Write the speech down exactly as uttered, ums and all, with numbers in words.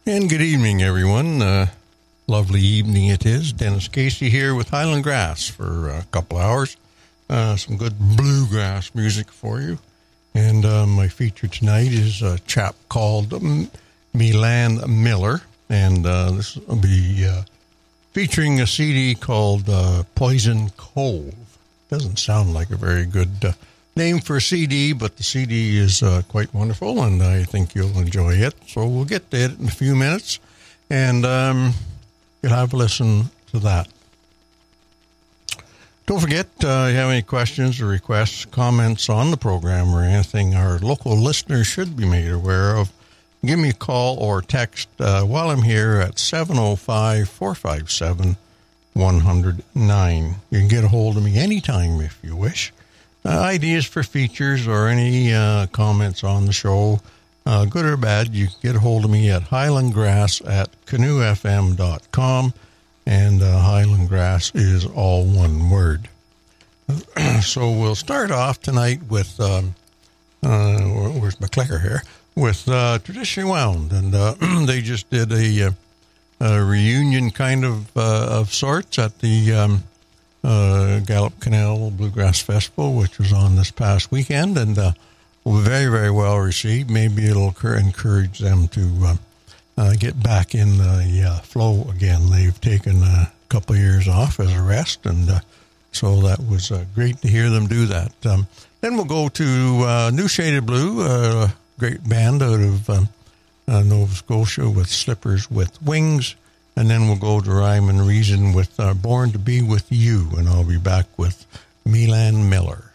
And good evening, everyone. Uh, lovely evening it is. Dennis Casey here with Highland Grass for a couple hours. Uh, some good bluegrass music for you. And uh, my feature tonight is a chap called um, Milan Miller. And uh, this will be uh, featuring a C D called uh, Poison Cove. Doesn't sound like a very good uh, name for a C D, but the C D is uh, quite wonderful, and I think you'll enjoy it. So we'll get to it in a few minutes, and um, you'll have a listen to that. Don't forget, uh, if you have any questions or requests, comments on the program, or anything our local listeners should be made aware of, give me a call or text uh, while I'm here at seven oh five, four five seven, one oh nine. You can get a hold of me anytime if you wish. Uh, ideas for features or any uh, comments on the show, uh, good or bad, you can get a hold of me at highlandgrass at canoe f m dot com, and uh, Highland Grass is all one word. So we'll start off tonight with, um, uh, where's my clicker here, with uh, Traditionally Wound, and uh, they just did a, a reunion kind of uh, of sorts at the Um, Uh, Gallup Canal Bluegrass Festival, which was on this past weekend, and uh, very, very well received. Maybe it'll encourage them to uh, uh, get back in the uh, flow again. They've taken a couple of years off as a rest, and uh, so that was uh, great to hear them do that. Um, then we'll go to uh, New Shaded Blue, a great band out of um, uh, Nova Scotia with Slippers with Wings. And then we'll go to Rhyme and Reason with uh, Born to Be With You, and I'll be back with Milan Miller.